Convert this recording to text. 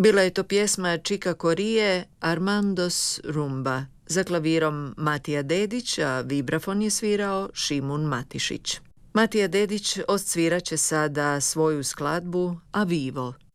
Bila je to pjesma Chica Corea Armandos Rumba. Za klavirom Matija Dedić, a vibrafon je svirao Šimun Matišić. Matija Dedić odsvirat će sada svoju skladbu A Vivo.